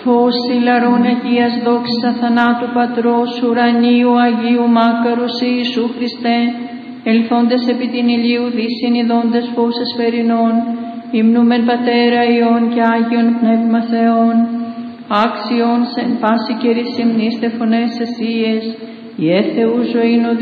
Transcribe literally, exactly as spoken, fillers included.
φως ηλαρών Αγίας δόξα θανάτου Πατρός ουρανίου Αγίου Μάκαρος Ιησού Χριστέ, ελθόντες επί την ηλίου δύσιν ειδώντες φως εσφαιρινών, υμνούμεν Πατέρα Υιόν και Άγιον Πνεύμα Θεόν, άξιον σε πάση καιρή συμνήστε φωνές εσίες, η Θεού ζωήν